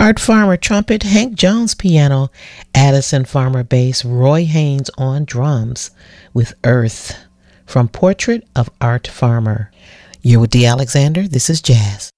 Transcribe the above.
Art Farmer trumpet, Hank Jones piano, Addison Farmer bass, Roy Haynes on drums with Earth from Portrait of Art Farmer. You're with Dee Alexander. This is Jazz.